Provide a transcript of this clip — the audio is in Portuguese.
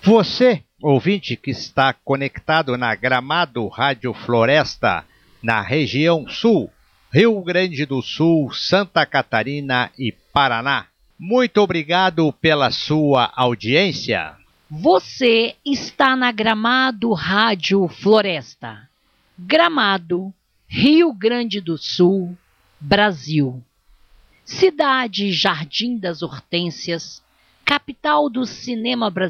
Você, ouvinte que está conectado na Gramado Rádio Floresta, na região sul, Rio Grande do Sul, Santa Catarina e Paraná. Muito obrigado pela sua audiência. Você está na Gramado Rádio Floresta. Gramado, Rio Grande do Sul, Brasil. Cidade Jardim das Hortênsias, capital do cinema brasileiro.